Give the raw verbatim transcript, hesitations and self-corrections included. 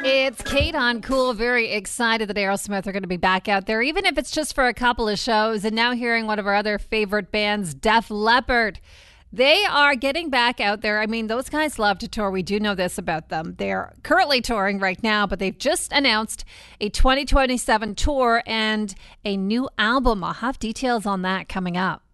It's Kate on Cool. Very excited that Aerosmith are going to be back out there, even if it's just for a couple of shows. And now hearing one of our other favorite bands, Def Leppard. They are getting back out there. I mean, those guys love to tour. We do know this about them. They're currently touring right now, but they've just announced a twenty twenty-seven tour and a new album. I'll have details on that coming up.